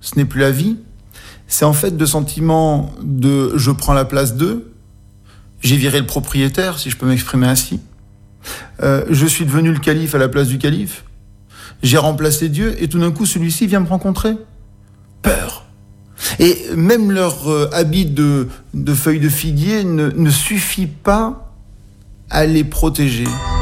ce n'est plus la vie. C'est en fait le sentiment de « je prends la place d'eux », j'ai viré le propriétaire, si je peux m'exprimer ainsi. Je suis devenu le calife à la place du calife. J'ai remplacé Dieu et tout d'un coup, celui-ci vient me rencontrer. Peur. Et même leur habit de feuilles de figuier ne suffit pas à les protéger.